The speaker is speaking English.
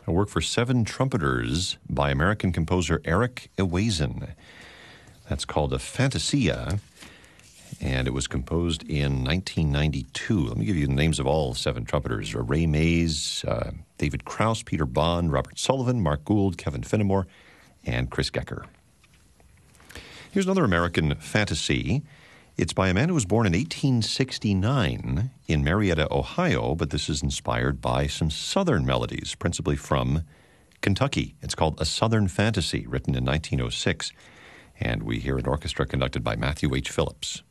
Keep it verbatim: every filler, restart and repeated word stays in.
a work for seven trumpeters by American composer Eric Ewazen. That's called a Fantasia, and it was composed in nineteen ninety-two. Let me give you the names of all seven trumpeters. Ray Mays, uh, David Krause, Peter Bond, Robert Sullivan, Mark Gould, Kevin Finnemore, and Chris Gecker. Here's another American fantasy. It's by a man who was born in eighteen sixty-nine in Marietta, Ohio, but this is inspired by some Southern melodies, principally from Kentucky. It's called A Southern Fantasy, written in nineteen oh six, and we hear an orchestra conducted by Matthew H. Phillips.